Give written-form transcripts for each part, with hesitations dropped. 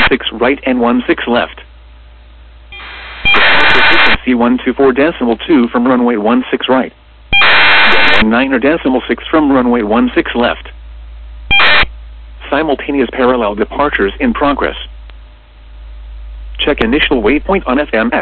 16 right and 16 left. Departure frequency 124.2 from runway 16 right. 119.6 from runway 16 left. Simultaneous parallel departures in progress. Check initial waypoint on FMS.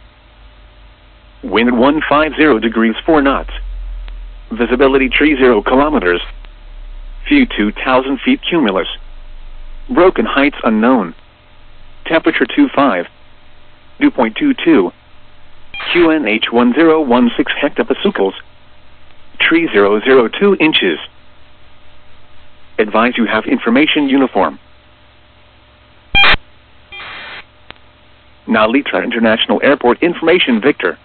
Wind 150 degrees 4 knots. Visibility 30 kilometers. View 2,000 feet cumulus. Broken heights unknown. Temperature 25. Dew point 22. QNH 1016 hectopascals. 3002 inches. Advise you have information uniform. Nalitra International Airport information Victor.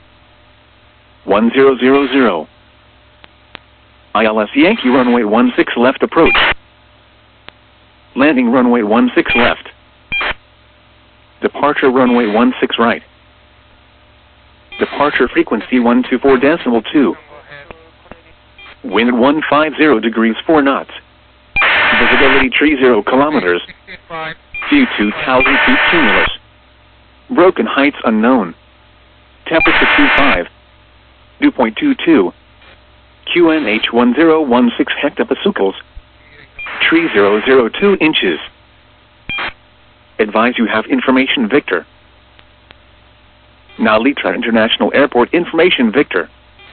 1000. ILS Yankee runway 16 left approach. Landing runway 16 left. Departure runway 16 right. Departure frequency 124.2. Wind 150 degrees 4 knots. Visibility 30 kilometers. View 2,000 feet cumulus. Broken heights unknown. Temperature 25. Dew point 22. QNH 1016 hectopascals. 3002 inches. Advise you have information Victor. Nalitra International Airport information Victor.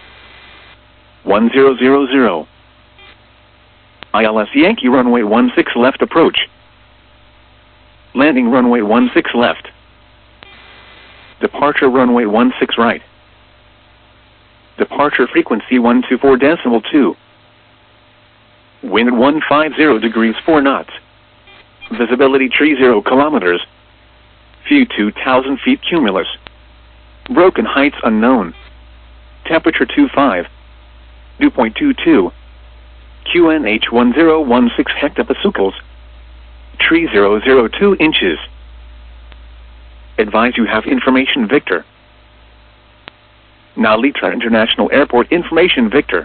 1000. ILS Yankee runway 16 left approach. Landing runway 16 left. Departure runway 16 right. Departure frequency 124.2. Wind 150 degrees 4 knots. Visibility 30 kilometers. View 2,000 feet cumulus. Broken heights unknown. Temperature 25. Dew point 22. QNH 1016 hectopascals. 3002 inches. Advise you have information Victor. Nalitra International Airport information Victor.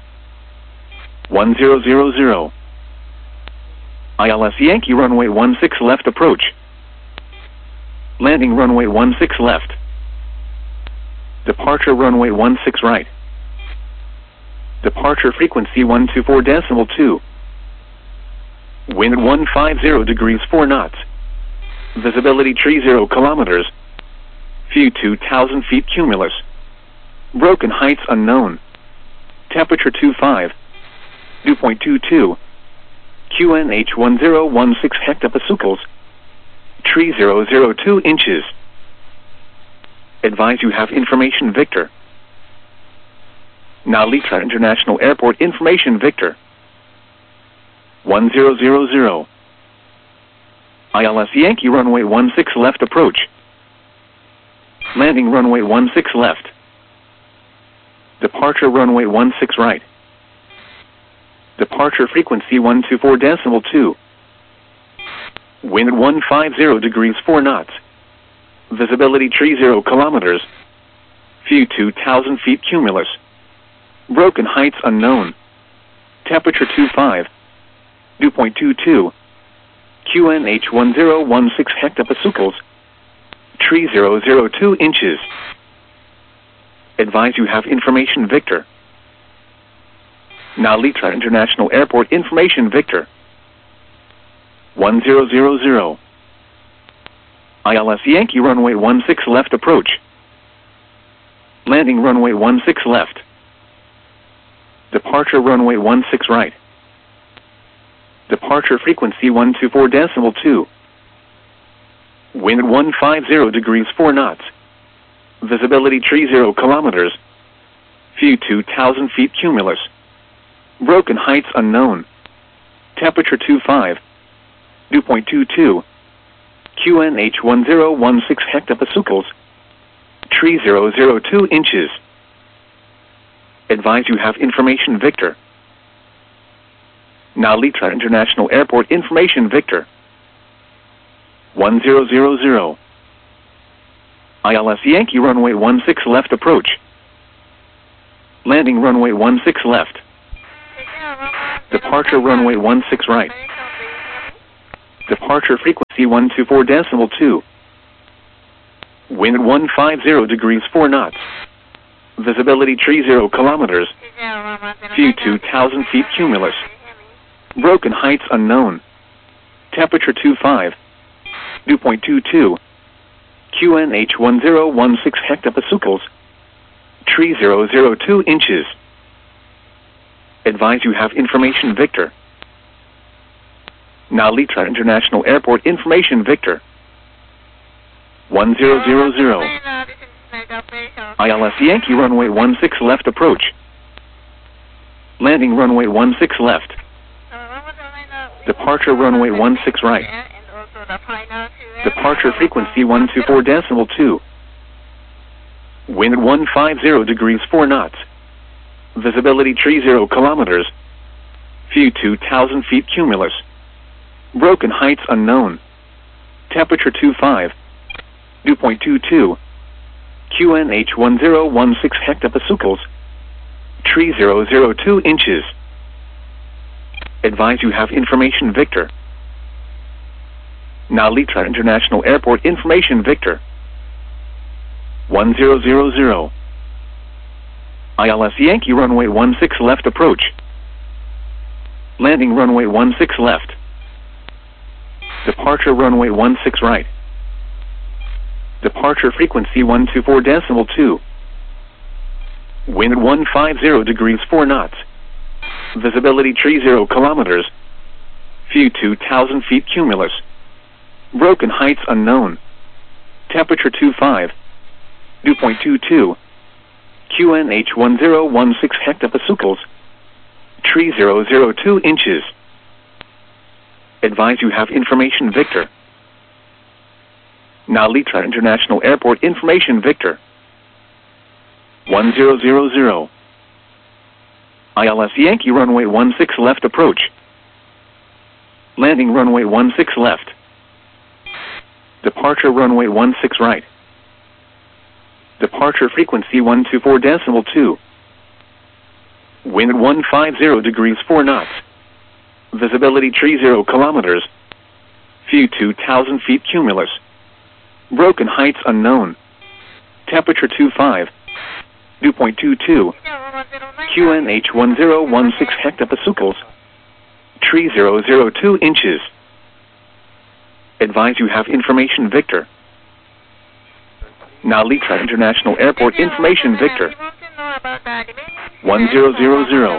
1000. ILS Yankee runway 16 left approach. Landing runway 16 left. Departure runway 16 right. Departure frequency 124.2. Wind 150 degrees 4 knots. Visibility 30 kilometers. View 2,000 feet cumulus. Broken heights unknown. Temperature 25. Dew point 22. QNH 1016 hectopascals. 3002 inches. Advise you have information Victor. Nalitra International Airport information Victor. 1000. ILS Yankee runway 16 left approach. Landing runway 16 left. Departure runway 16 right. Departure frequency 124.2. Wind 150 degrees 4 knots. Visibility 30 kilometers. View 2,000 feet cumulus. Broken heights unknown. Temperature 25. Dew point 22. QNH 1016 hectopascals. 3002 inches. Advise you have information Victor. Nalitra International Airport information Victor. 1000. ILS Yankee runway 16 left approach. Landing runway 16 left. Departure runway 16 right. Departure frequency 124.2. Wind 150 degrees 4 knots. Visibility 30 kilometers. View 2,000 feet cumulus. Broken heights unknown. Temperature 25. Dew point 22. QNH 1016 hectopascals. 3002 inches. Advise you have information Victor. Nalitra International Airport information Victor. 1000. ILS Yankee runway 16 left approach. Landing runway 16 left. Departure runway 16 right. Departure frequency 124.2. Wind 150 degrees 4 knots. Visibility 30 kilometers. View 2,000 feet cumulus. Broken heights unknown. Temperature 25. Dew point 22. QNH 1016 hectopascals. Tree 002 inches. Advise you have information Victor. Now Litra International Airport information Victor. 1000. ILS Yankee runway 16 left approach. Landing runway 16 left. Departure runway 16 right. Departure frequency 124.2. Wind 150 degrees 4 knots. Visibility 30 kilometers. View 2,000 feet cumulus. Broken heights unknown. Temperature 25. Dew point 22. QNH 1016 hectopascals. Tree 002 inches. Advise you have information Victor. Now Litra International Airport information Victor. 1000. ILS Yankee runway 16 left approach. Landing runway 16 left. Departure runway 16 right. Departure frequency 124.2. Wind 150 degrees 4 knots. Visibility 30 kilometers. View 2,000 feet cumulus. Broken heights unknown. Temperature 25. Dew point 22. QNH 1016 hectopascals. Tree 002 inches. Advise you have information Victor. Now Litra International Airport information Victor. 1000. ILS Yankee runway 16 left approach. Landing runway 16 left. Departure runway 16 right. Departure frequency 124.2. Wind 150 degrees 4 knots. Visibility 30 kilometers. View 2,000 feet cumulus. Broken heights unknown. Temperature 25. Dew point 22. QNH 1016 hectopascals. Tree 002 inches. Advise you have information Victor. Now Litra International Airport information Victor. 1000.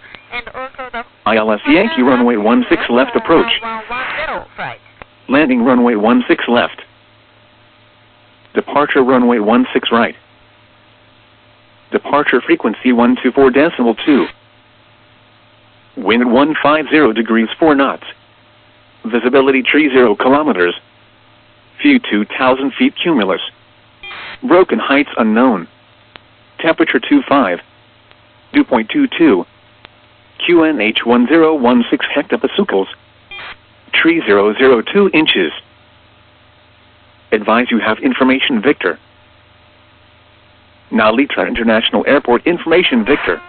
ILS Yankee runway 16 left approach. Landing runway 16 left. Departure runway 16 right. Departure frequency 124.2. Wind 150 degrees 4 knots. Visibility 30 kilometers. View 2,000 feet cumulus. Broken heights unknown. Temperature 25. Dew point 22. QNH 1016 hectopascals. Tree 002 inches. Advise you have information Victor. Now Litra International Airport information Victor.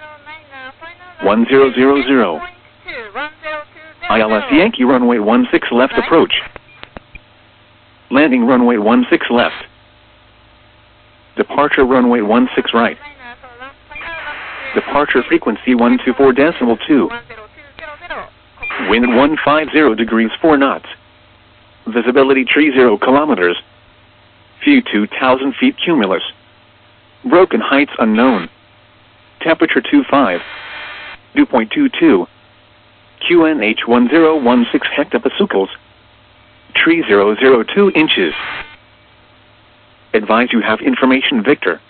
1000. ILS Yankee runway 16 left approach. Landing runway 16 left. Departure runway 16 right. Departure frequency 124.2. Wind 150 degrees 4 knots. Visibility 30 kilometers. View 2,000 feet cumulus. Broken heights unknown. Temperature 25. Dew point 22. QNH 1016 hectopascals. Tree 002 inches. Advise you have information Victor.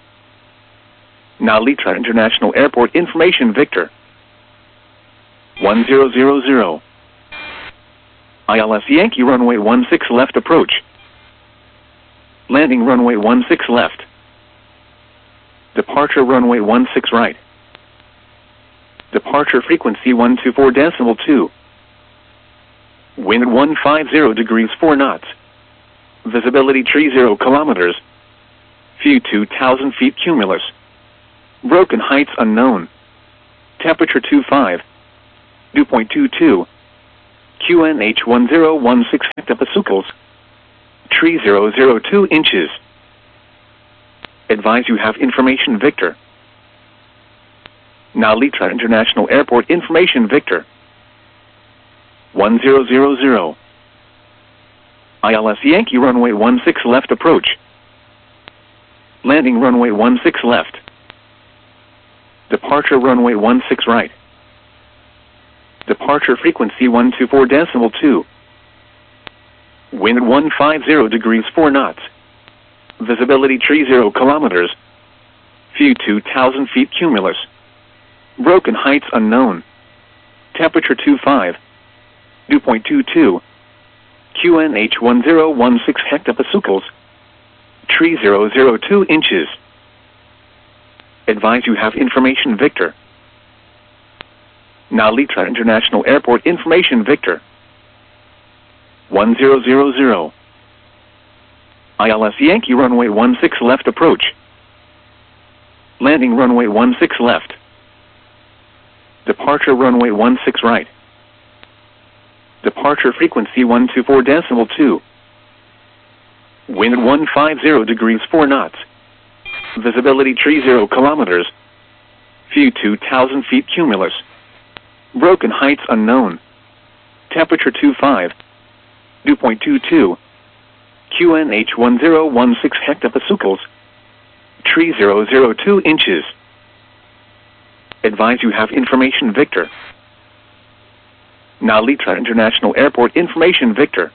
Now Litra International Airport information Victor. 1000. ILS Yankee runway 16 left approach. Landing runway 16 left. Departure runway 16 right. Departure frequency 124.2. Wind 150 degrees 4 knots. Visibility 30 kilometers. View 2,000 feet cumulus. Broken heights unknown. Temperature 25. Dew point 22. QNH1016 hectopascals. Tree 002 inches. Advise you have information Victor. Nalitra International Airport information Victor. 1000. ILS Yankee runway 16 left approach. Landing runway 16 left. Departure runway 16 right. Departure frequency 124.2. Wind 150 degrees 4 knots. Visibility 30 kilometers. View 2,000 feet cumulus. Broken heights unknown. Temperature 25. Dew point 22. QNH 1016 hectopascals. Tree 002 inches. Advise you have information Victor. Nalitra International Airport information Victor. 1000. ILS Yankee runway 16 left approach. Landing runway 16 left. Departure runway 16 right. Departure frequency 124.2. Wind 150 degrees 4 knots. Visibility 30 kilometers. View 2,000 feet cumulus. Broken heights unknown. Temperature 25. Dew point 22. QNH 1016 hectopascals. Tree 002 inches. Advise you have information Victor. Nalitra International Airport information Victor.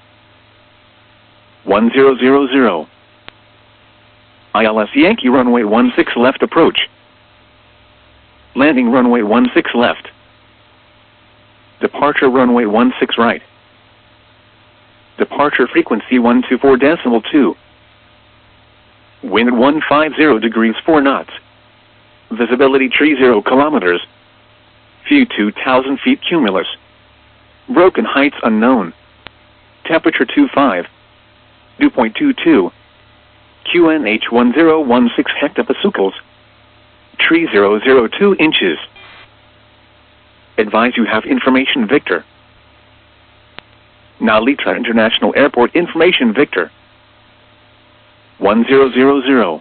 1000. ILS Yankee runway 16 left approach. Landing runway 16 left. Departure runway 16 right. Departure frequency 124.2. Wind 150 degrees 4 knots. Visibility 30 kilometers. View 2,000 feet cumulus. Broken heights unknown. Temperature 25. Dew point 22. QNH 1016 hectopascals. Tree 002 inches. Advise you have information Victor. Nalitra International Airport information Victor. 1000.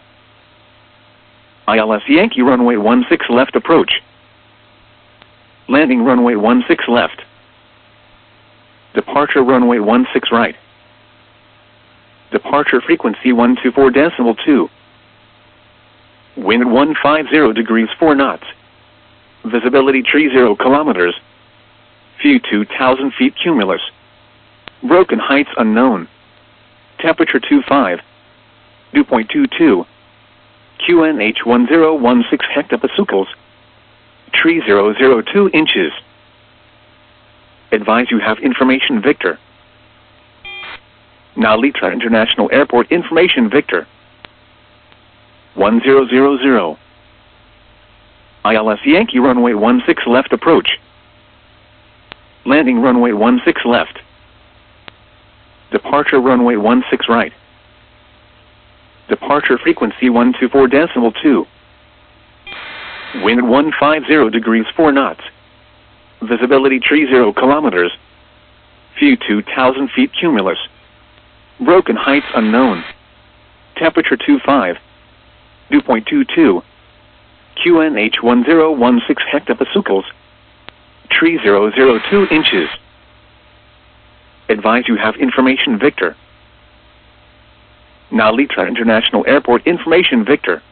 ILS Yankee runway 16 left approach. Landing runway 16 left. Departure runway 16 right. Departure frequency 124.2. Wind 150 degrees 4 knots. Visibility 30 kilometers. View 2,000 feet cumulus. Broken heights unknown. Temperature 25. Dew point 22. QNH 1016 hectopascals. Tree 002 inches. Advise you have information Victor. Nalitra International Airport information Victor. 1000. ILS Yankee runway 16 left approach. Landing runway 16 left. Departure runway 16 right. Departure frequency 124.2. Wind 150 degrees 4 knots. Visibility 30 kilometers. View 2,000 feet cumulus. Broken heights unknown. Temperature 25. Dew point 22. QNH 1016 hectopascals. Tree 002 inches. Advise you have information Victor. Nalitra International Airport information Victor.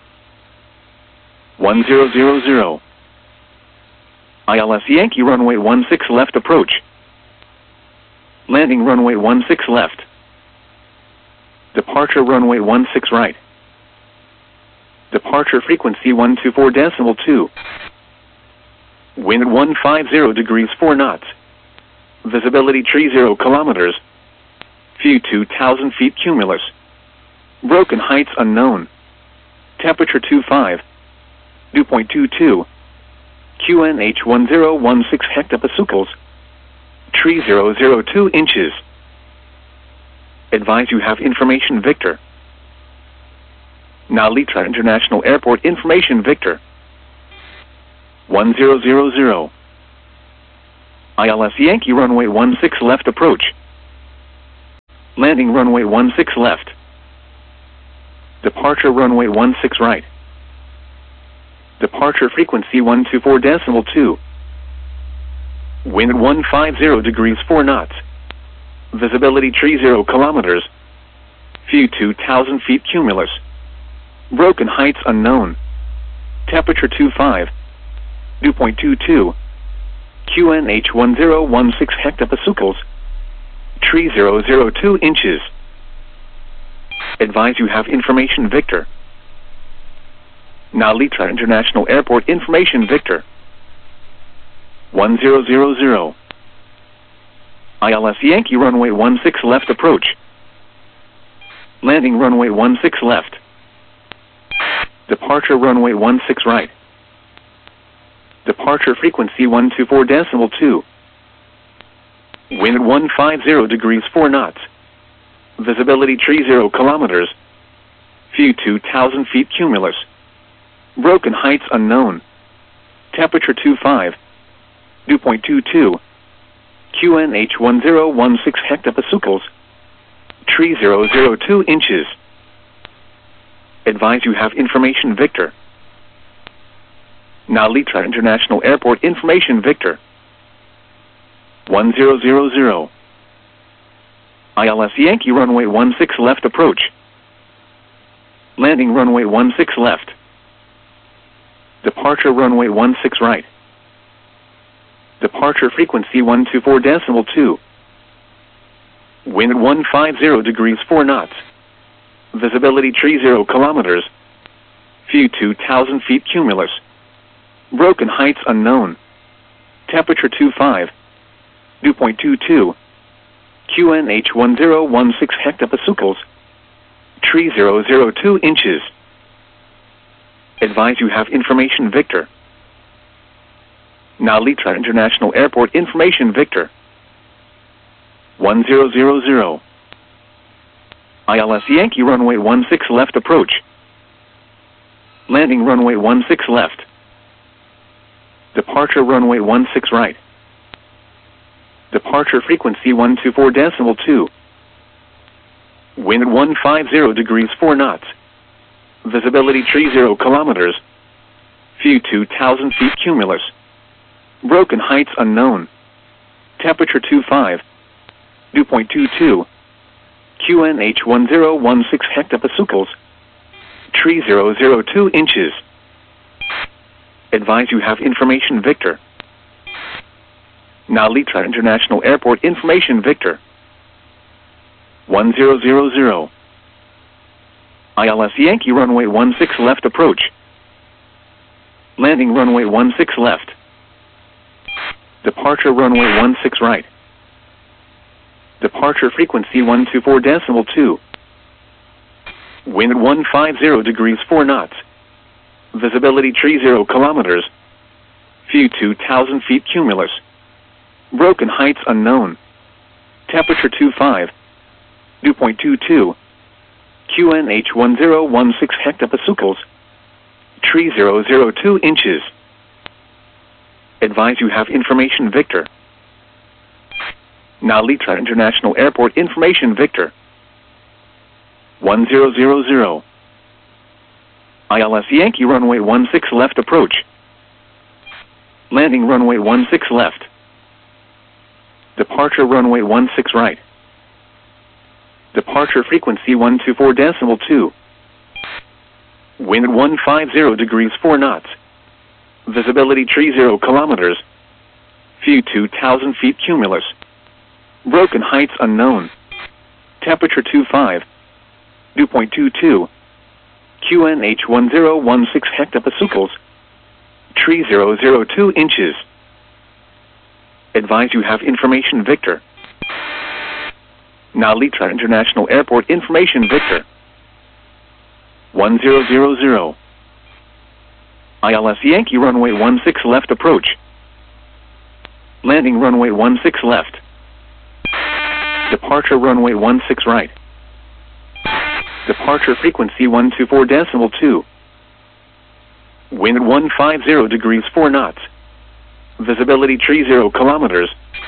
1000. ILS Yankee runway 16 left approach. Landing runway 16 left. Departure runway 16 right. Departure frequency 124.2. Wind 150 degrees 4 knots. Visibility 30 kilometers. View 2,000 feet cumulus. Broken heights unknown. Temperature 25. Dew point 22. QNH 1016 hectopascals. Tree 002 inches. Advise you have information Victor. Nalitra International Airport information Victor. 1000. ILS Yankee runway 16 left approach. Landing runway 16 left. Departure runway 16 right. Departure frequency 124.2. Wind 150 degrees 4 knots. Visibility 30 kilometers. View 2,000 feet cumulus. Broken heights unknown. Temperature 25. Dew point 22. QNH 1016 hectopascals. 3002 inches. Advise you have information Victor. Nalitra International Airport information Victor. 1000. ILS Yankee runway 16 left approach. Landing runway 16 left. Departure runway 16 right. Departure frequency 124.2. Wind 150 degrees 4 knots. Visibility 30 kilometers. View 2,000 feet cumulus. Broken heights unknown. Temperature 25. Dew point 22. QNH 1016 hectopascals. 3002 inches. Advise you have information Victor. Nalitra International Airport information Victor. 1000. ILS Yankee runway 16 left approach. Landing runway 16 left. Departure runway 16 right. Departure frequency 124.2. Wind 150 degrees 4 knots. Visibility 30 kilometers. View 2,000 feet cumulus. Broken heights unknown. Temperature 25. Dew point 22. QNH 1016 hectopascals. 3002 inches. Advise you have information Victor. Nalitra International Airport information Victor. 1000. ILS Yankee runway 16 left approach. Landing runway 16 left. Departure runway 16 right. Departure frequency 124.2. Wind 150 degrees 4 knots. Visibility 30 kilometers. View 2,000 feet cumulus. Broken heights unknown. Temperature 25. Dew point 22. QNH 1016 hectopascals. 3002 inches. Advise you have information Victor. Nalitra International Airport information Victor. 1000. ILS Yankee runway 16 left approach. Landing runway 16 left. Departure runway 16 right. Departure frequency 124.2. Wind 150 degrees 4 knots. Visibility 30 kilometers. View 2,000 feet cumulus. Broken heights unknown. Temperature 25. Dew point 22. QNH 1016 hectopascals. 3002 inches. Advise you have information Victor. Nalitra International Airport information Victor. 1000. ILS Yankee runway 16 left approach. Landing runway 16 left. Departure runway 16 right. Departure frequency 124.2. Wind 150 degrees 4 knots. Visibility 30 kilometers. View 2,000 feet cumulus. Broken heights unknown. Temperature 25. Dew point 22. QNH 1016 hectopascals. 3002 inches. Advise you have information Victor. Nalitra International Airport information Victor. 1000. ILS Yankee runway 16 left approach. Landing runway 16 left. Departure runway 16 right. Departure frequency 124.2. Wind 150 degrees 4 knots. Visibility 30 kilometers.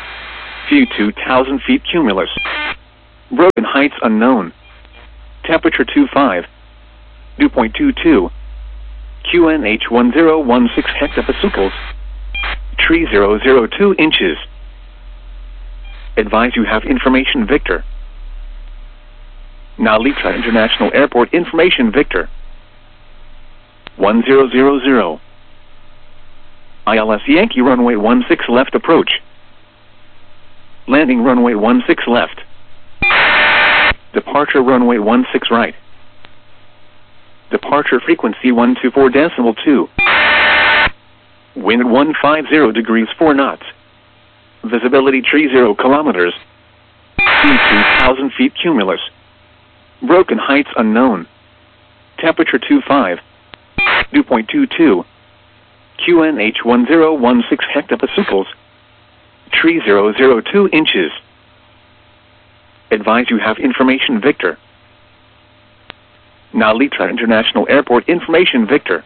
View 2,000 feet cumulus. Broken heights unknown. Temperature 25. Dew point 22. QNH 1016 hectopascals. Tree 002 inches. Advise you have information Victor. Nalita International Airport information Victor. 1000. ILS Yankee runway 16 left approach. Landing runway 16 left. Departure runway 16 right. Departure frequency 124.2. Wind 150 degrees 4 knots. Visibility 30 kilometers. Speed 2,000 feet cumulus. Broken heights unknown. Temperature 25. Dew point 22. QNH 1016 hectopascals. Tree 002 inches. Advise you have information Victor. Nalita International Airport information Victor.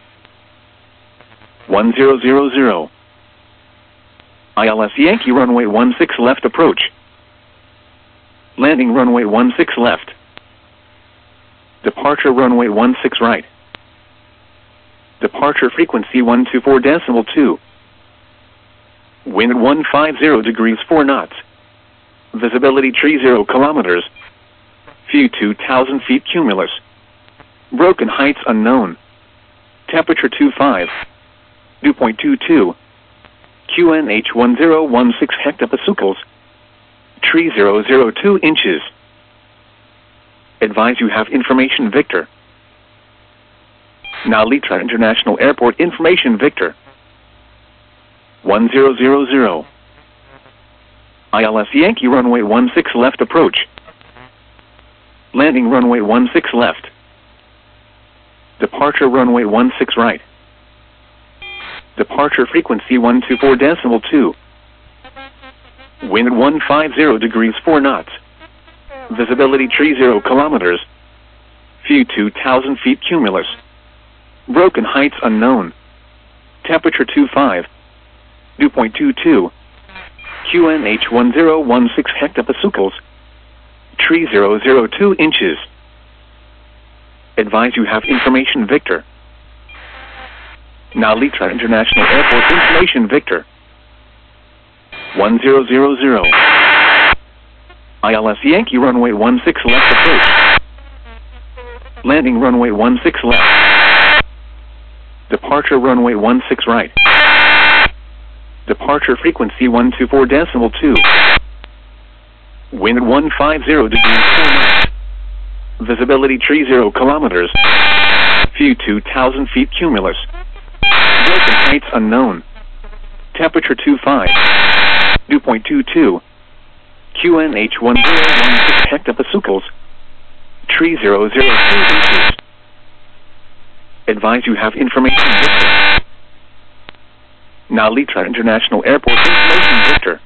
1000. ILS Yankee runway 16 left approach. Landing runway 16 left. Departure runway 16 right. Departure frequency 124.2. Wind 150 degrees 4 knots. Visibility 30 kilometers. View 2,000 feet cumulus. Broken heights unknown. Temperature 25. Dew point 22. QNH 1016 hectopascals. Tree 002 inches. Advise you have information Victor. Nalita International Airport information Victor. 1000. ILS Yankee runway 16 left approach. Landing runway 16 left. Departure runway 16 right. Departure frequency 124.2. Wind 150 degrees 4 knots. Visibility 30 kilometers. View 2,000 feet cumulus. Broken heights unknown. Temperature 25. Dew point 22. QNH 1016 hectopascals. Tree 002 inches. Advise you have information Victor. Nalita International Airport information Victor. 1000. ILS Yankee runway 16 left approach. Landing runway 16 left. Departure runway 16 right. Departure frequency 124.2. Wind 150 degrees 4 knots. Visibility 30 kilometers. View 2,000 feet cumulus. Broken heights unknown. Temperature 25. Dew point 22. QNH 1016 hectopascals. Tree 002 inches. Advise you have information Victor. Nalita International Airport information Victor.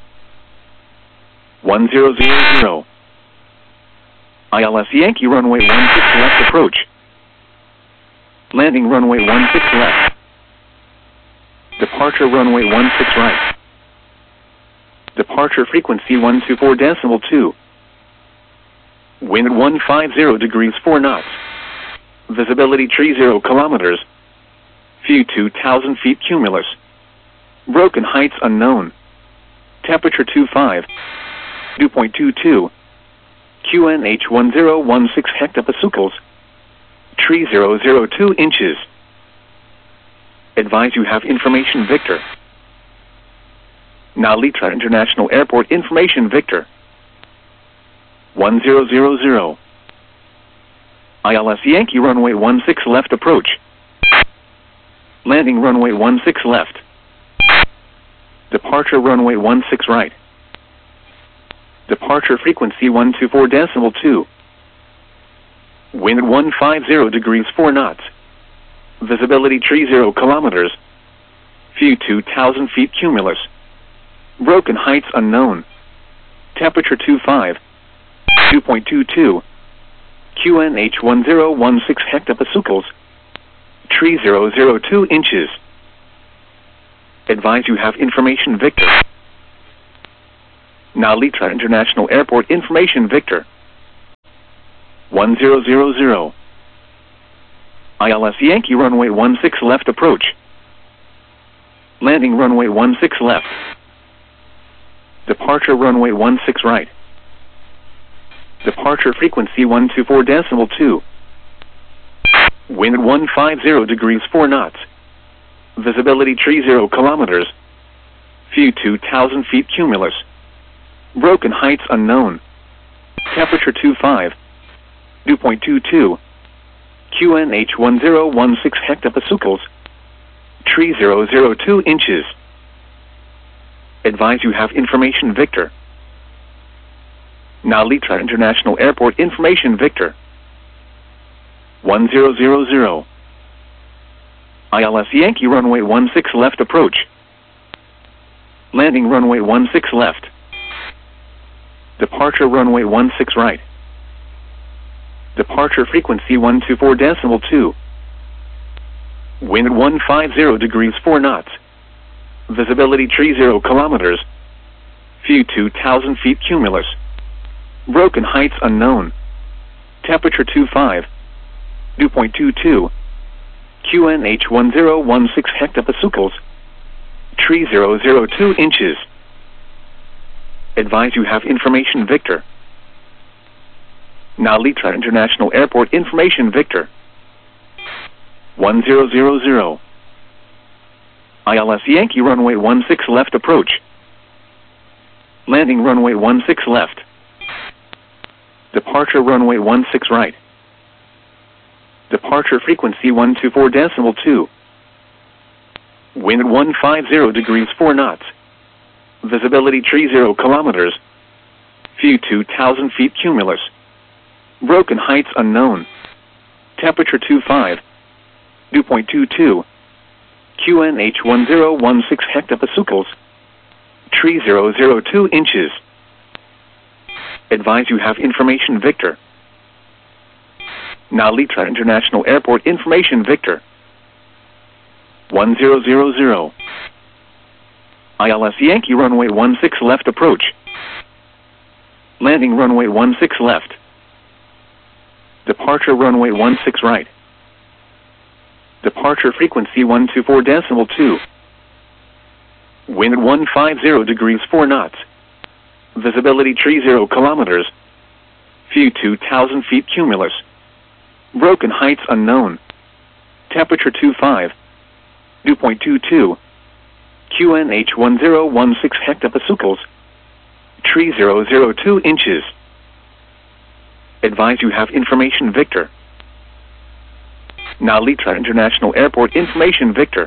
1000. ILS Yankee runway 16 left approach. Landing runway 16 left. Departure runway 16 right. Departure frequency 124.2. Wind 150 degrees 4 knots. Visibility 30 kilometers. View 2,000 feet cumulus. Broken heights unknown. Temperature 25. Dew point 22. QNH 1016 hectopascals. Tree 002 inches. Advise you have information Victor. Nalita International Airport information Victor. 1000. ILS Yankee runway 16 left approach. Landing runway 16 left. Departure runway 16 right. Departure frequency 124.2. Wind 150 degrees 4 knots. Visibility 30 kilometers. View 2,000 feet cumulus. Broken heights unknown. Temperature 25. Dew point 22. QNH 1016 hectopascals. Tree 002 inches. Advise you have information Victor. Now Litra International Airport information Victor. 1000. ILS Yankee runway 16 left approach. Landing runway 16 left. Departure runway 16 right. Departure frequency 124.2. Wind 150 degrees 4 knots. Visibility 30 kilometers. View 2,000 feet cumulus. Broken heights unknown. Temperature 25. Dew point 22. QNH 1016 hectopascals. 3002 inches. Advise you have information Victor. Now Litra International Airport information Victor. 1000. ILS Yankee runway 16 left approach. Landing runway 16 left. Departure runway 16 right. Departure frequency 124.2. Wind 150 degrees 4 knots. Visibility 30 kilometers. View 2,000 feet cumulus. Broken heights unknown. Temperature 25. Dew point 22. QNH 1016 hectopascals. 3002 inches. Advise you have information Victor. Now Litra International Airport information Victor. 1000. ILS Yankee runway 16 left approach. Landing runway 16 left. Departure runway 16 right. Departure frequency 124.2. Wind 150 degrees 4 knots. Visibility 30 kilometers. View 2,000 feet cumulus. Broken heights unknown. Temperature 25. Dew point 22. QNH 1016 hectopascals. 3002 inches. Advise you have information Victor. Now Litra International Airport information Victor. 1000. ILS Yankee runway 16 left approach. Landing runway 16 left. Departure runway 16 right. Departure frequency 124.2. Wind 150 degrees 4 knots. Visibility 30 kilometers. View 2,000 feet cumulus. Broken heights unknown. Temperature 25. Dew point 22. QNH 1016 hectopascals. 3002 inches. Advise you have information Victor. Now Litra International Airport information Victor.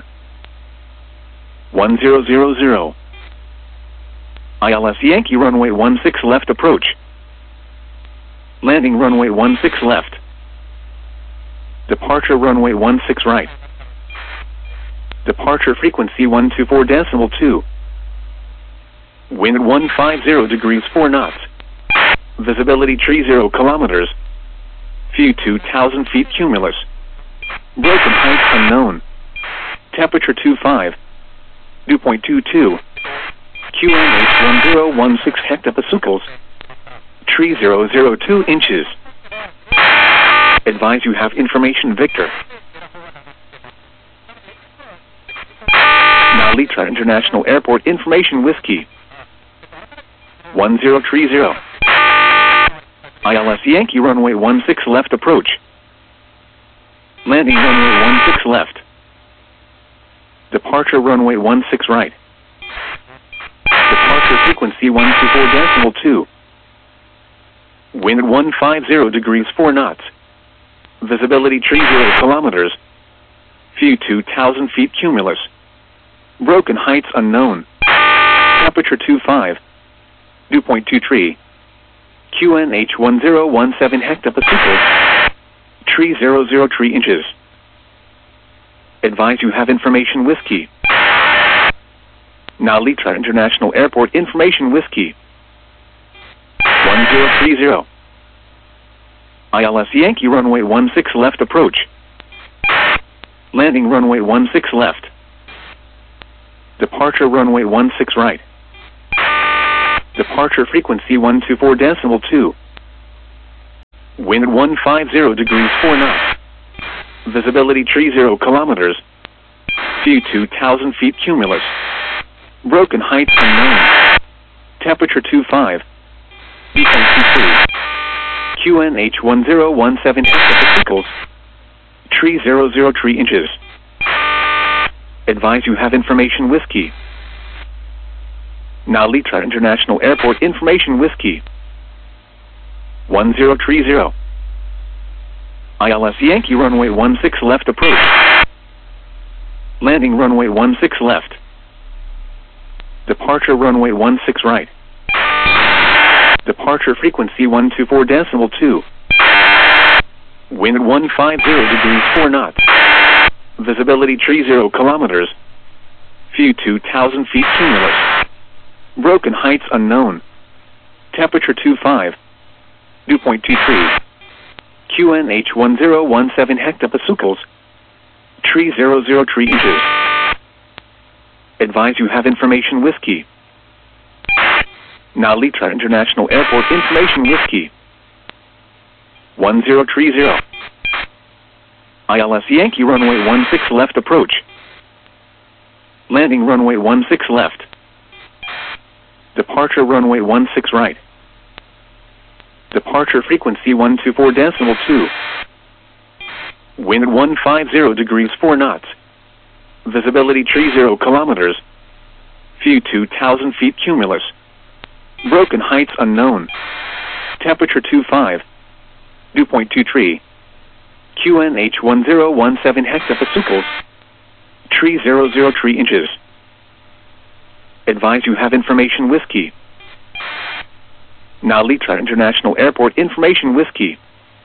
1000. ILS Yankee runway 16 left approach. Landing runway 16 left. Departure runway 16 right. Departure frequency 124.2. Wind 150 degrees 4 knots. Visibility 30 kilometers. View 2,000 feet cumulus. Broken heights unknown. Temperature 25. Dew point 22. QNH 1016 hectopascals. 3002 inches. Advise you have information Victor. Now Litra International Airport information Whiskey. 1030. ILS Yankee runway 16 left approach. Landing runway 16 left. Departure runway 16 right. Departure frequency 124.2. Wind 150 degrees 4 knots. Visibility 30 kilometers. View 2,000 feet cumulus. Broken heights unknown. Temperature 25. Dew point 23. QNH 1017 hectopascals. 3003 inches. Advise you have information Whiskey. Now Litra International Airport information Whiskey. 1030. ILS Yankee runway 16 left approach. Landing runway 16 left. Departure runway 16 right. Departure frequency 124.2. Wind 150 degrees 4 knots. Visibility 30 kilometers. View 2,000 feet cumulus. Broken heights unknown. Temperature 25. Dew point 23. QNH 1017 hectopascals. Tree 003 inches. Advise you have information whiskey. Now Litra International Airport information whiskey. 1030. ILS Yankee runway 16 left approach. Landing runway 16 left. Departure runway 16 right. Departure frequency 124.2. Wind 150 degrees 4 knots. Visibility 30 kilometers. View 2,000 feet cumulus. Broken heights unknown. Temperature 25. Dew point 23. QNH 1017 hectopascals. Tree 003 inches. Advise you have information whiskey. Now Litra International Airport information whiskey. 1030. ILS Yankee runway 16 left approach. Landing runway 16 left. Departure runway 16 right. Departure frequency 124.2. Wind 150 degrees 4 knots. Visibility 30 kilometers. View 2,000 feet cumulus. Broken heights unknown. Temperature 25. Dew point 23. QNH 1017 hectopascals. Tree 003 inches. Advise you have information whiskey. Now Litra International Airport information whiskey.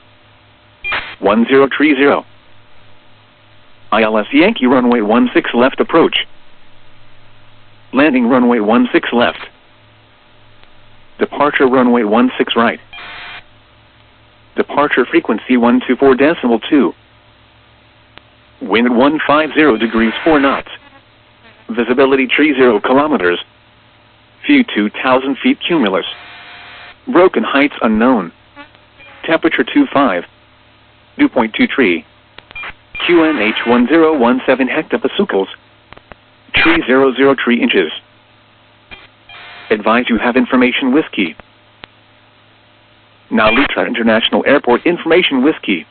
1030. ILS Yankee runway 16 left approach. Landing runway 16 left. Departure runway 16 right. Departure frequency 124.2. Wind 150 degrees 4 knots. Visibility 30 kilometers. View 2,000 feet cumulus. Broken heights unknown. Temperature 25. Dew point 23. QNH 1017 hectopascals. Tree 003 inches. Advise you have information whiskey. Now Litra International Airport information whiskey.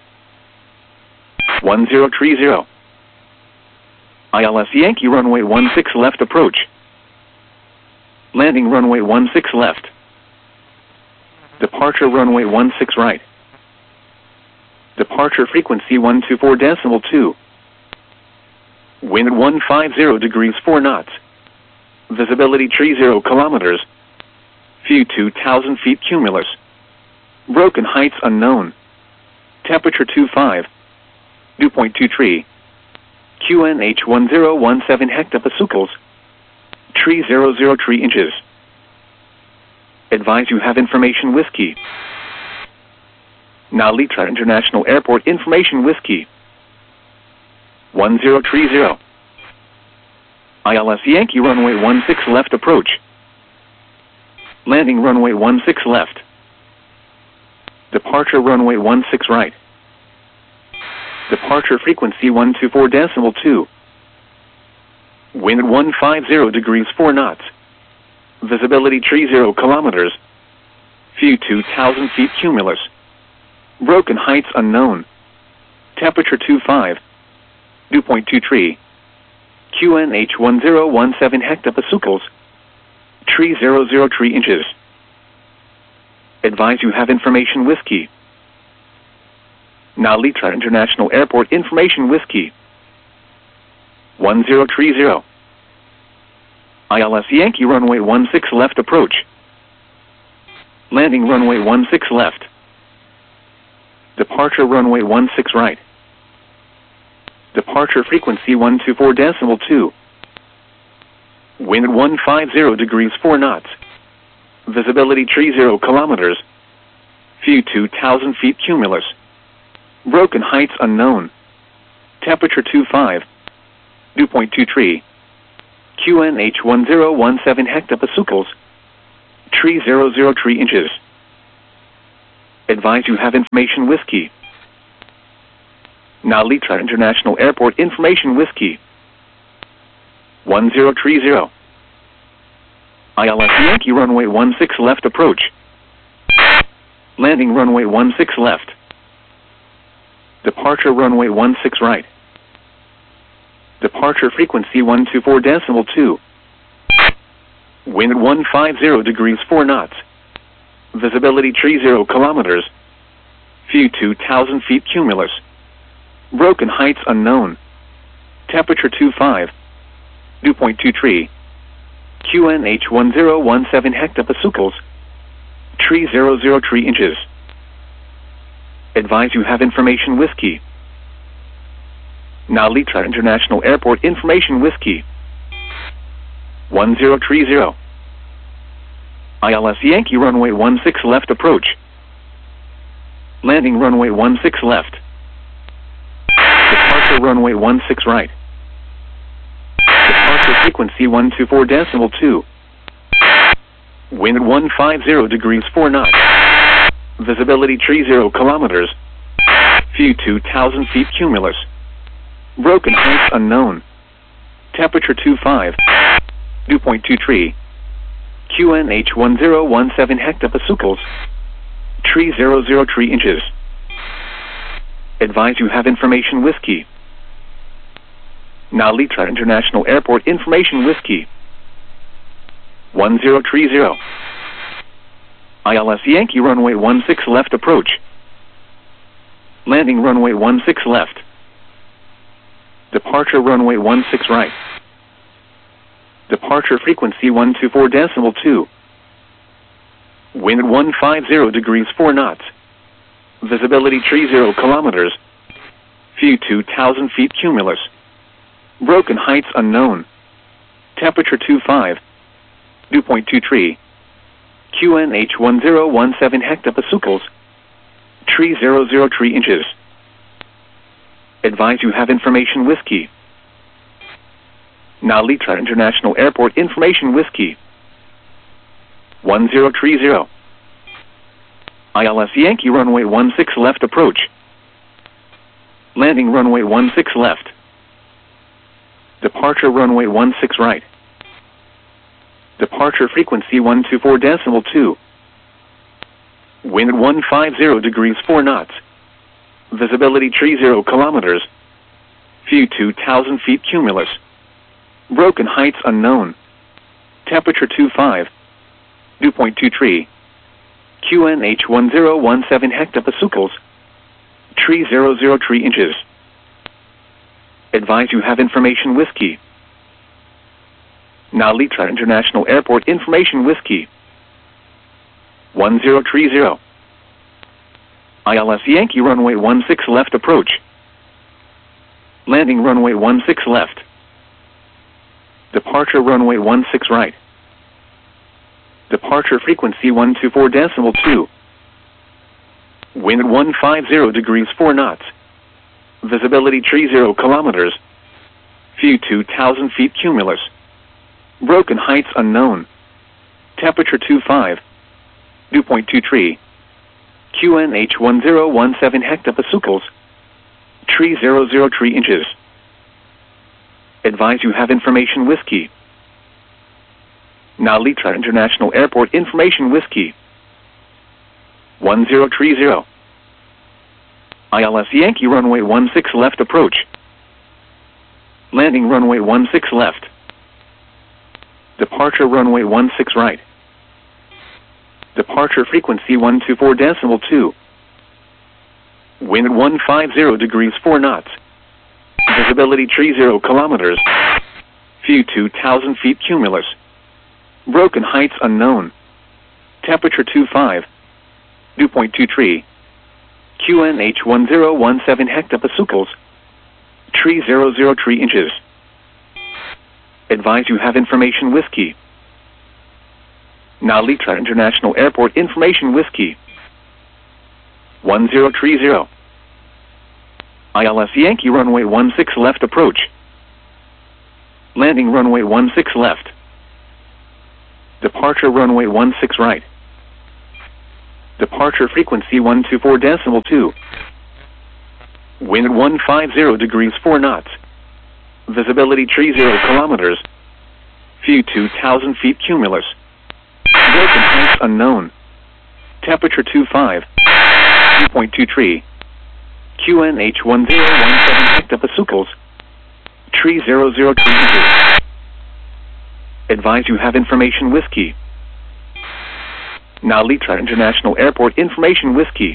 1030. ILS Yankee runway 16 left approach. Landing runway 16 left. Departure runway 16 right. Departure frequency 124.2. Wind 150 degrees 4 knots. Visibility 30 kilometers. View 2,000 feet cumulus. Broken heights unknown. Temperature 25. Dew point 23. QNH 1017 hectopascals. Tree 003 inches. Advise you have information whiskey. Now Litra International Airport information whiskey. 1030. ILS Yankee runway 16 left approach. Landing runway 16 left. Departure runway 16 right. Departure frequency 124.2. Wind 150 degrees 4 knots. Visibility 30 kilometers. View 2,000 feet cumulus. Broken heights unknown. Temperature 25. Dew point 23. QNH 1017 hectopascals. Tree 003 inches. Advise you have information whiskey. Now Litra International Airport information whiskey. 1030. ILS Yankee runway 16 left approach. Landing runway 16 left. Departure runway 16 right. Departure frequency 124.2. Wind 150 degrees 4 knots. Visibility 30 kilometers. View 2,000 feet cumulus. Broken heights unknown. Temperature 25. Dew point 23. QNH 1017 hectopascals. Tree 003 inches. Advise you have information whiskey. Now Litra International Airport information whiskey. 1030. ILS Yankee runway 16 left approach. Landing runway 16 left. Departure runway 16 right. Departure frequency 124.2. Wind 150 degrees 4 knots. Visibility 30 kilometers. View 2,000 feet cumulus. Broken heights unknown. Temperature 25. Dew point 23. QNH 1017 hectopascals. Tree 003 inches. Advise you have information whiskey. Now Litra International Airport information whiskey. 1030. ILS Yankee runway 16 left approach. Landing runway 16 left. Departure runway 16 right. Departure frequency 124.2. Wind 150 degrees 4 knots. Visibility 30 kilometers. View 2,000 feet cumulus. Broken heights unknown. Temperature 25. Dew point 23. QNH 1017 hectopascals. Tree 003 inches. Advise you have information whiskey. Now Litra International Airport information whiskey. 1030. ILS Yankee runway 16 left approach. Landing runway 16 left. Departure runway 16 right. Departure frequency 124.2. Wind 150 degrees 4 knots. Visibility 30 kilometers. View 2,000 feet cumulus. Broken heights unknown. Temperature 25. Dew point 23. QNH 1017 hectopascals. Tree 003 inches. Advise you have information whiskey. Now Litra International Airport information whiskey. 1030. ILS Yankee runway 16 left approach. Landing runway 16 left. Departure runway 16 right. Departure frequency 124.2. Wind 150 degrees 4 knots. Visibility 30 kilometers. View 2,000 feet cumulus. Broken heights unknown. Temperature 25. Dew point 23. QNH 1017 hectopascals. Tree 003 inches. Advise you have information whiskey. Now Litra International Airport information whiskey. 1030. ILS Yankee runway 16 left approach. Landing runway 16 left. Departure runway 16 right. Departure frequency 124.2. Wind 150 degrees 4 knots. Visibility 30 kilometers. View 2,000 feet cumulus. Broken heights unknown. Temperature 25. Dew point 23. QNH 1017 hectopascals. Tree 003 inches. Advise you have information whiskey. Now Litra International Airport information whiskey. 1030. ILS Yankee runway 16 left approach. Landing runway 16 left. Departure runway 16 right. Departure frequency 124.2. Wind 150 degrees 4 knots. Visibility 30 kilometers. View 2,000 feet cumulus. Broken heights unknown. Temperature 25. Dew point 23. QNH 1017 hectopascals. Tree 003 inches. Advise you have information whiskey. Now Litra International Airport information whiskey. 1030. ILS Yankee runway 16 left approach. Landing runway 16 left. Departure runway 16 right. Departure frequency 124.2. Wind 150 degrees 4 knots. Visibility 30 kilometers. View 2,000 feet cumulus. Broken heights unknown. Temperature 25. 2.23. QNH 1017 hectopascals. 300 meters. Advise you have information whiskey. Now Litra International Airport information whiskey.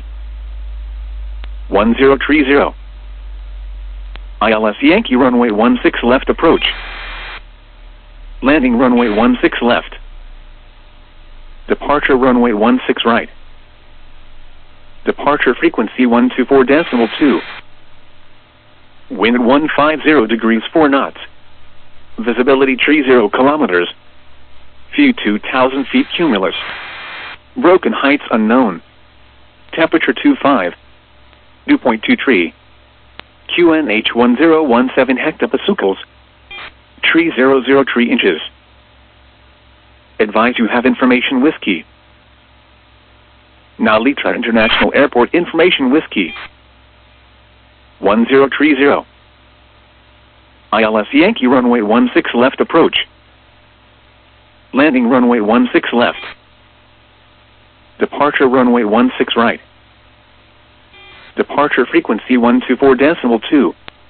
1030. ILS Yankee runway 16 left approach. Landing runway 16 left. Departure runway 16 right. Departure frequency 124.2. Wind 150 degrees 4 knots. Visibility 30 kilometers. View 2,000 feet cumulus. Broken heights unknown. Temperature 25. Dew point 23. QNH 1017 hectopascals. 3003 inches. Advise you have information whiskey. Now Litra International Airport information whiskey. 1030. ILS Yankee runway 16 left approach. Landing runway 16 left. Departure runway 16 right. Departure frequency 124.2.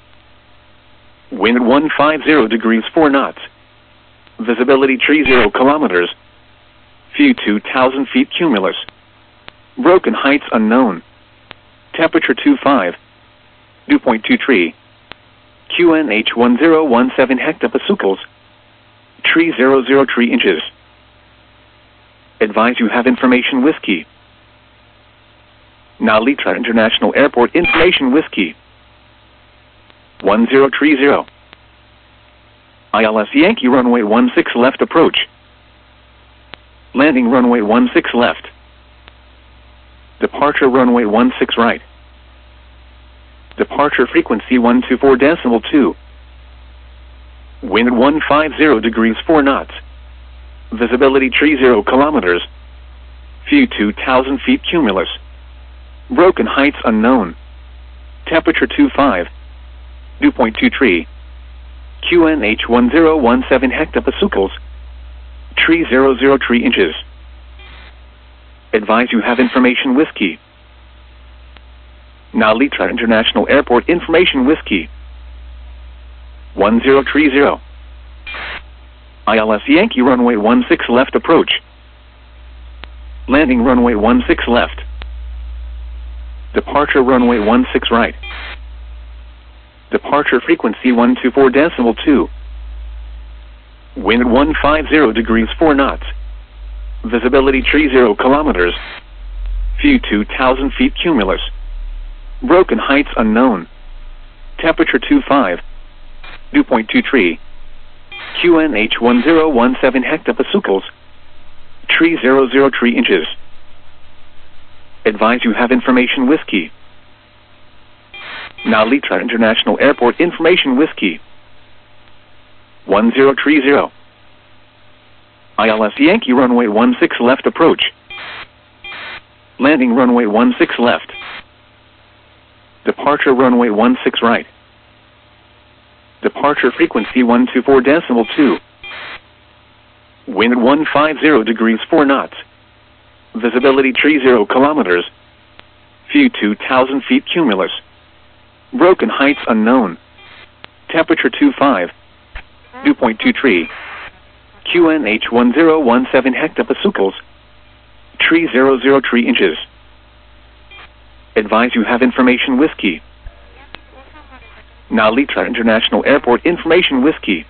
Wind 150 degrees 4 knots. Visibility 30 kilometers. View 2,000 feet cumulus. Broken heights unknown. Temperature 25. Dew point 23. QNH 1017 hectopascals. 3003 inches. Advise you have information whiskey. Now Litra International Airport information whiskey. 1030. ILS Yankee runway 16 left approach. Landing runway 16 left. Departure runway 16 right. Departure frequency 124.2. Wind 150 degrees 4 knots. Visibility 30 kilometers. View 2,000 feet cumulus. Broken heights unknown. Temperature 25. Dew point 23. QNH 1017 hectopascals. 3003 inches. Advise you have information whiskey. Now Litra International Airport information whiskey. 1030. ILS Yankee runway 16 left approach. Landing runway 16 left. Departure runway 16 right. Departure frequency 124.2. Wind 150 degrees 4 knots. Visibility 30 kilometers. View 2,000 feet cumulus. Broken heights unknown. Temperature 25. Dew point 23. QNH 1017 hectopascals. 3003 inches. Advise you have information whiskey. Now Litra International Airport information whiskey. 1030. ILS Yankee runway 16 left approach. Landing runway 16 left. Departure runway 16 right. Departure frequency 124.2. Wind 150 degrees 4 knots. Visibility 30 kilometers. View 2,000 feet cumulus. Broken heights unknown. Temperature 25. Dew point 23. QNH 1017 hectopascals. 3003 inches. Advise you have information whiskey. Now Litra International Airport information whiskey.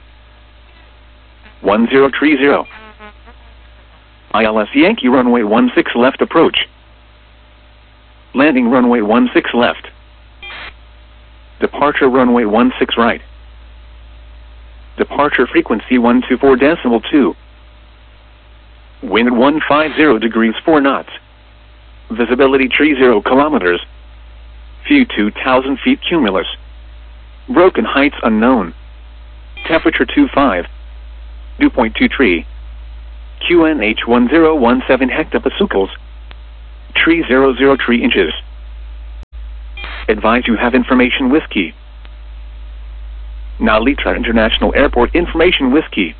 1030. ILS Yankee runway 16 left approach. Landing runway 16 left. Departure runway 16 right. Departure frequency 124.2. Wind 150 degrees 4 knots. Visibility 30 kilometers. View 2,000 feet cumulus. Broken heights unknown. Temperature 25. Dew point 23. QNH 1017 hectopascals, tree 003 inches. Advise you have information whiskey. Now Litra International Airport information whiskey.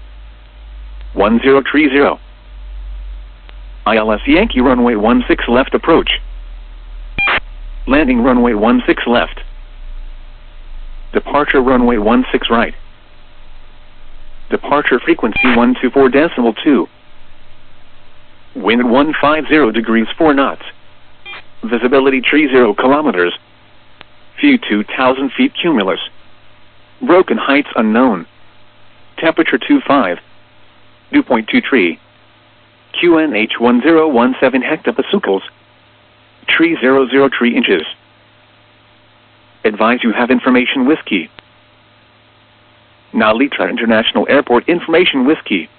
1030. ILS Yankee runway 16 left approach. Landing runway 16 left. Departure runway 16 right. Departure frequency 124.2. Wind 150 degrees 4 knots. Visibility 30 kilometers. View 2,000 feet cumulus. Broken heights unknown. Temperature 25. Dew point 23. QNH 1017 hectopascals. Tree 003 inches. Advise you have information whiskey. Now Litra International Airport information whiskey.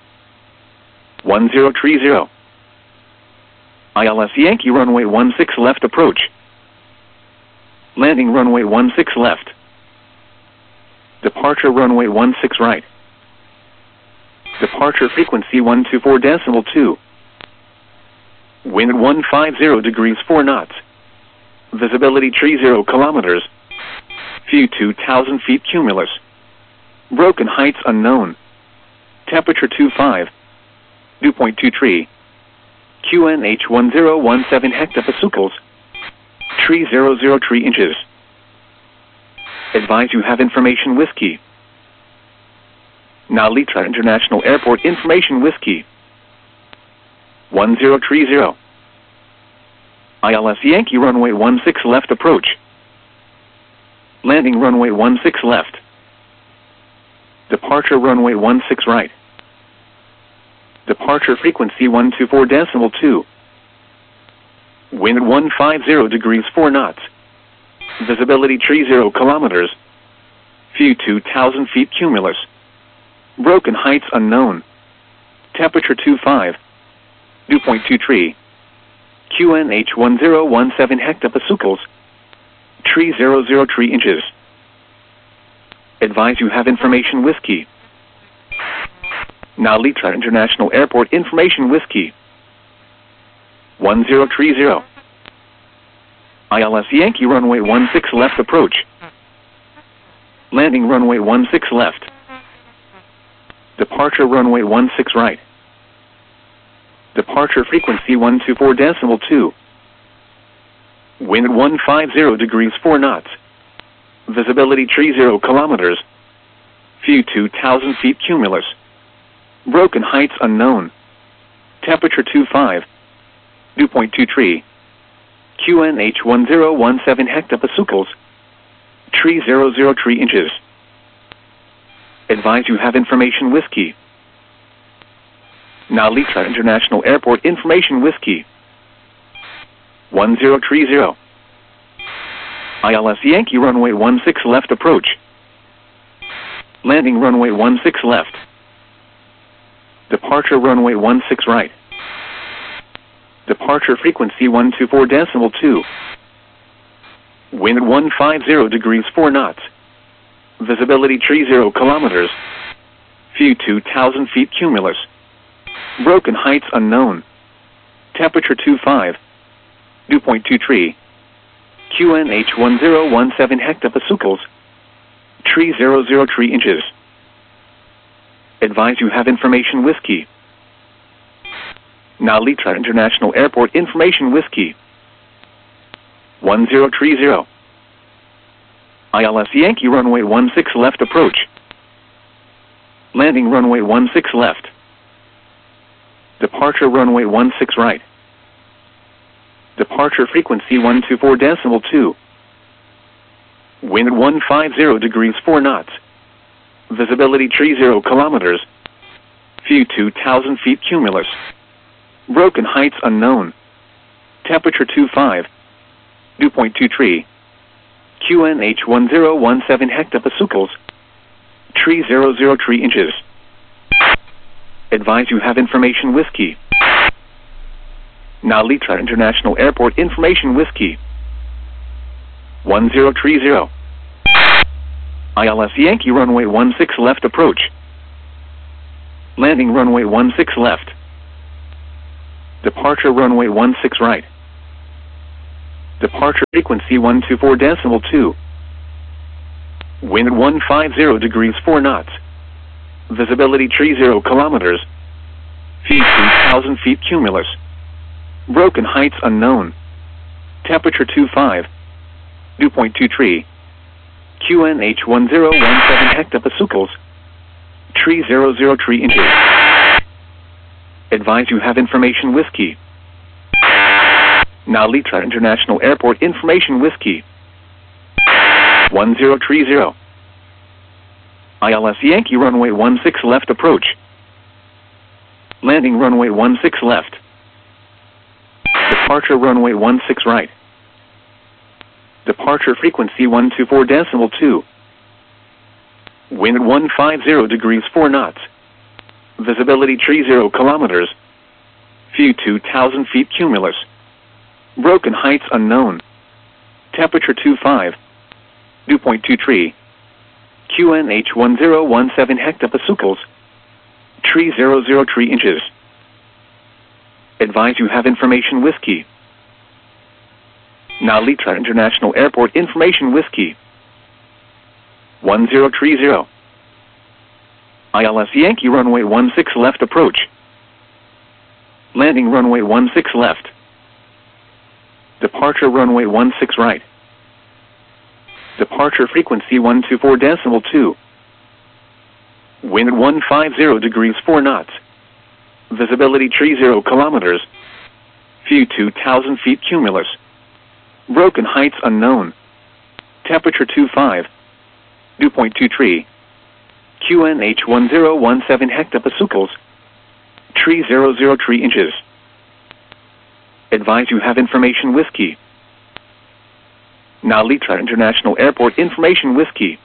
1030. ILS Yankee runway 16 left approach. Landing runway 16 left. Departure runway 16 right. Departure frequency 124.2. Wind 150 degrees 4 knots. Visibility 30 kilometers. View 2,000 feet cumulus. Broken heights unknown. Temperature 25. Dew point 23. QNH 1017 hectopascals. Tree 003 inches. Advise you have information whiskey. Now Litra International Airport information whiskey. 1030. ILS Yankee runway 16 left approach. Landing runway 16 left. Departure runway 16 right. Departure frequency 124.2. Wind 150 degrees 4 knots. Visibility 30 kilometers. View 2,000 feet cumulus. Broken heights unknown. Temperature 25. Dew point 23. QNH 1017 hectopascals. Tree 003 inches. Advise you have information whiskey. Now Litra International Airport information whiskey. 1030. ILS Yankee runway 16 left approach. Landing runway 16 left. Departure runway 16 right. Departure frequency 124.2. Wind 150 degrees 4 knots. Visibility 30 kilometers. View 2,000 feet cumulus. Broken heights unknown. Temperature 25. Dew point 23. QNH 1017 hectopascals. Tree 003 inches. Advise you have information whiskey. Now Litra International Airport information whiskey. 1030. ILS Yankee runway 16 left approach. Landing runway 16 left. Departure runway 16 right. Departure frequency 124.2. Wind 150 degrees 4 knots. Visibility 30 kilometers. View 2,000 feet cumulus. Broken heights unknown. Temperature 25. Dew point 23. QNH 1017 hectopascals. Tree 003 inches. Advise you have information whiskey. Now Litra International Airport information whiskey. 1030. ILS Yankee runway 16 left approach. Landing runway 16 left. Departure runway 16 right. Departure frequency 124.2. Wind 150 degrees 4 knots. Visibility 30 kilometers. View 2,000 feet cumulus. Broken heights unknown. Temperature 25. Dew point 23. QNH 1017 hectopascals. Tree 003 inches. Advise you have information whiskey. Now Litra International Airport information whiskey. 1030. ILS Yankee runway 16 left approach. Landing runway 16 left. Departure runway 16 right. Departure frequency 124.2. Wind 150 degrees 4 knots. Visibility 30 kilometers. Feet 2,000 feet cumulus. Broken heights unknown. Temperature 25. Dew point 23. QNH 1017 hectopascals. 3003 inches. Advise you have information whiskey. Now Litra International Airport information whiskey. 1030. ILS Yankee runway 16 left approach. Landing runway 16 left. Departure runway 16 right. Departure frequency 124.2. Wind 150 degrees 4 knots. Visibility 30 kilometers. View 2,000 feet cumulus. Broken heights unknown. Temperature 25. Dew point 23. QNH 1017 hectopascals. 3003 inches. Advise you have information whiskey. Now Litra International Airport information whiskey. 1030. ILS Yankee runway 16 left approach. Landing runway 16 left. Departure runway 16 right. Departure frequency 124.2. Wind 150 degrees 4 knots. Visibility 30 kilometers. View 2,000 feet cumulus. Broken heights unknown. Temperature 25. Dew point 23. QNH 1017 hectopascals. 3003 inches. Advise you have information whiskey. Now Litra International Airport information whiskey.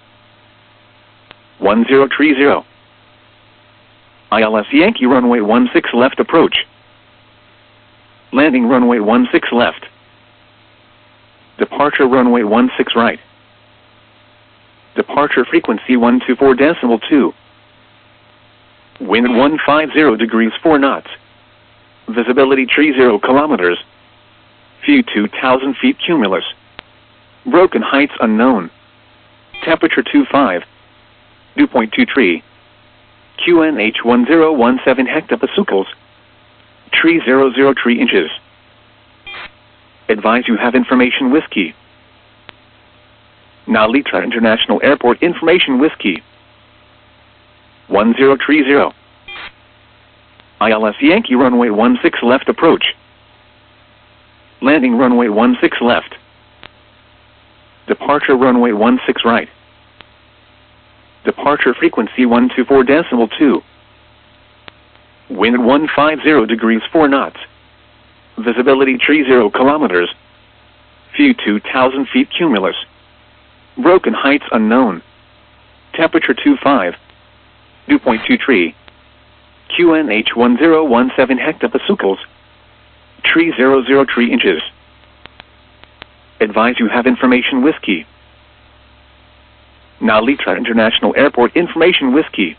1030. ILS Yankee runway 16 left approach. Landing runway 16 left. Departure runway 16 right. Departure frequency 124.2. Wind 150 degrees 4 knots. Visibility 30 kilometers. View 2,000 feet cumulus. Broken heights unknown. Temperature 25. Dew point 23. QNH 1017 hectopascals. 3003 inches. Advise you have information whiskey. Now Litra International Airport information whiskey. 1030. ILS Yankee runway 16 left approach. Landing runway 16 left. Departure runway 16 right. Departure frequency 124.2. Wind 150 degrees 4 knots. Visibility 30 kilometers. View 2,000 feet cumulus. Broken heights unknown. Temperature 25. Dew point 23. QNH 1017 hectopascals. 3003 inches. Advise you have information whiskey. Now Litra International Airport information whiskey.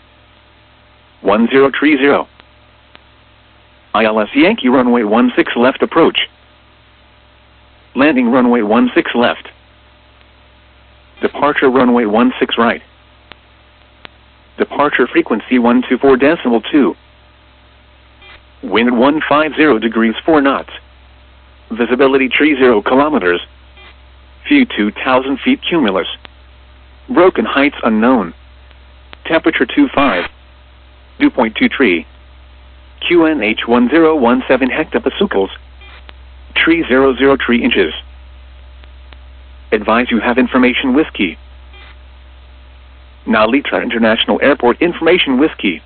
1030. ILS Yankee runway 16 left approach. Landing runway 16 left. Departure runway 16 right. Departure frequency 124.2. Wind 150 degrees 4 knots. Visibility 30 kilometers. View 2,000 feet cumulus. Broken heights unknown. Temperature 25. Dew point 23. QNH 1017 hectopascals. 3003 inches. Advise you have information whiskey. Now Litra International Airport information whiskey.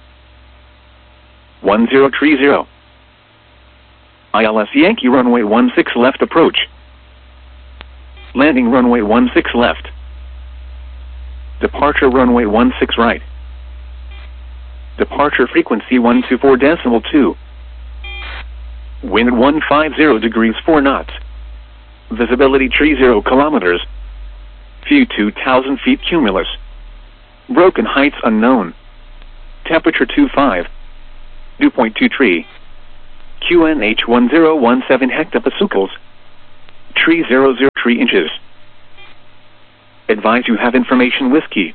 1030. ILS Yankee runway 16 left approach. Landing runway 16 left. Departure runway 16 right. Departure frequency 124.2. Wind 150 degrees 4 knots. Visibility 30 kilometers. View 2,000 feet cumulus. Broken heights unknown. Temperature 25. Dew point 23. QNH 1017 hectopascals. Tree 003 inches. Advise you have information whiskey.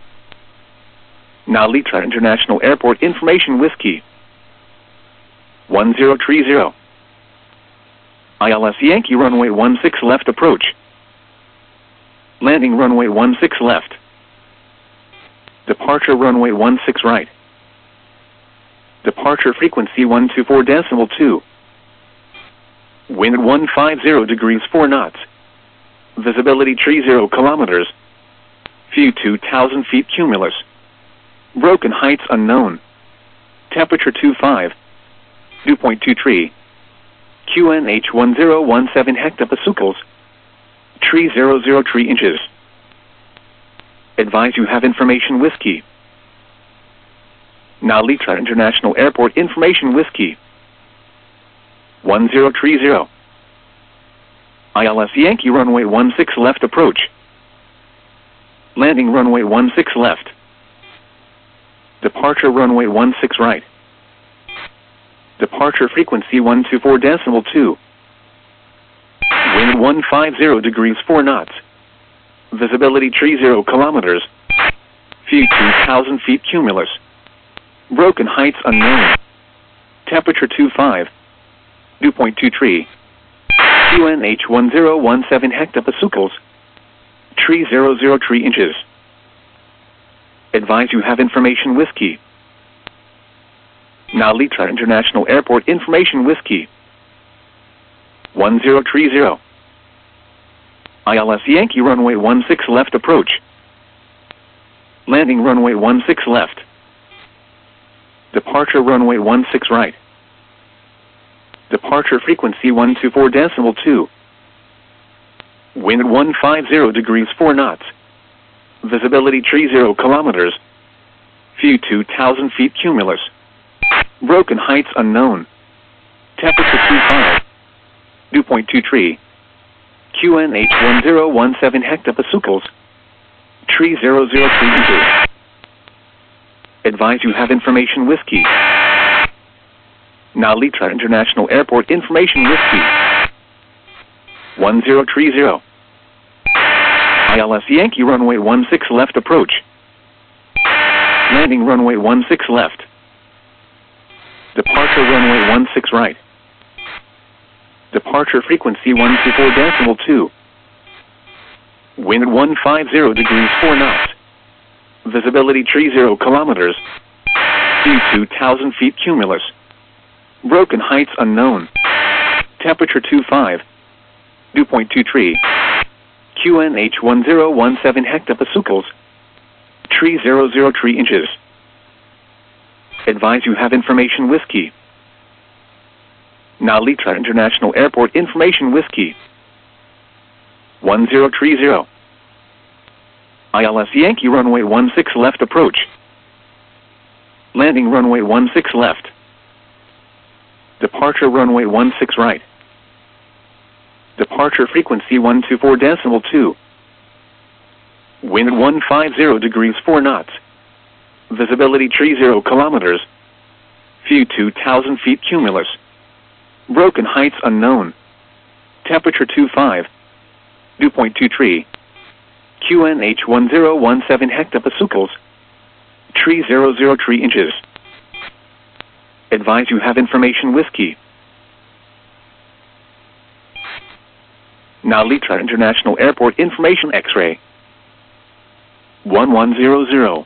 Nalitra International Airport information whiskey. 1030. ILS Yankee runway 16 left approach. Landing runway 16 left. Departure runway 16 right. Departure frequency 124.2. Wind at 150 degrees 4 knots. Visibility 30 kilometers. View 2,000 feet cumulus. Broken heights unknown. Temperature 25. Dew point 23. QNH 1017 hectopascals. Tree 003 inches. Advise you have information whiskey. Nalitra International Airport information whiskey. 1030. ILS Yankee runway 16 left approach. Landing runway 16 left. Departure runway 16 right. Departure frequency 124.2. Wind 150 degrees 4 knots. Visibility 30 kilometers. View 2,000 feet cumulus. Broken heights unknown. Temperature 25. Dew point 23. QNH 1017 hectopascals. Tree 003 inches. Advise you have information whiskey. Nalitra International Airport information whiskey. 1030. ILS Yankee runway 16 left approach. Landing runway 16 left. Departure runway 16 right. Departure frequency 124.2. Wind at 150 degrees 4 knots. Visibility 30 kilometers. View 2,000 feet cumulus. Broken heights unknown. Temperature 25. Dew point 23. QNH 1017 hectopascals. Tree 003 inches. Advise you have information whiskey. Nalitra International Airport information whiskey. 1030. ILS Yankee runway 16 left approach. Landing runway 16 left. Departure runway 16 right. Departure frequency 124.2. Wind at 150 degrees 4 knots. Visibility 30 kilometers. View 2,000 feet cumulus. Broken heights unknown. Temperature 25. Dew point 23. QNH 1017 hectopascals. Tree 003 inches. Advise you have information whiskey. Nalitra International Airport information whiskey. 1030. ILS Yankee runway 16 left approach. Landing runway 16 left. Departure runway 16 right. Departure frequency 124.2. Wind at 150 degrees 4 knots. Visibility 30 kilometers. View 2,000 feet cumulus. Broken heights unknown. Temperature 25. Dew point 23. QNH 1017 hectopascals. Tree 003 inches. Advise you have information whiskey. Nalitra International Airport information X-ray. 1100.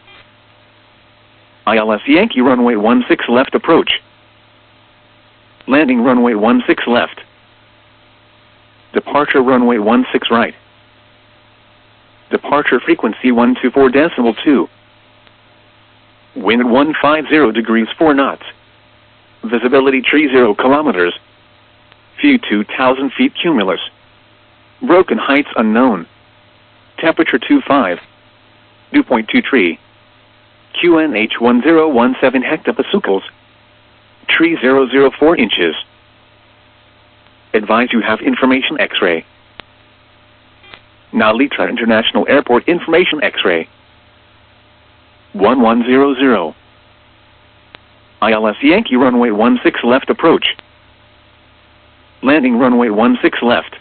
ILS Yankee runway 16 left approach. Landing runway 16 left. Departure runway 16 right. Departure frequency 124.2. Wind at 150 degrees 4 knots. Visibility 30 kilometers. View 2,000 feet cumulus. Broken heights unknown. Temperature 25. Dew point 23. QNH 1017 hectopascals. Tree 004 inches. Advise you have information X-ray. Nalitra International Airport information X-ray. 1100. ILS Yankee runway 16 left approach. Landing runway 16 left.